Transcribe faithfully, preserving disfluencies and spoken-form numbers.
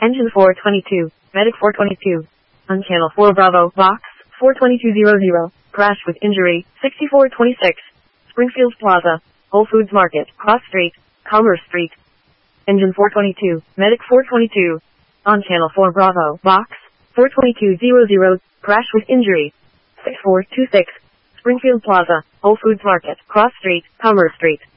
Engine four twenty-two, Medic four twenty-two. On Channel four Bravo, Box four twenty-two hundred. Crash with injury, sixty-four twenty-six. Springfield Plaza, Whole Foods Market, Cross Street, Commerce Street. Engine four twenty-two, Medic four twenty-two. On Channel four Bravo, Box four twenty-two hundred. Crash with injury, six four two six. Springfield Plaza, Whole Foods Market, Cross Street, Commerce Street.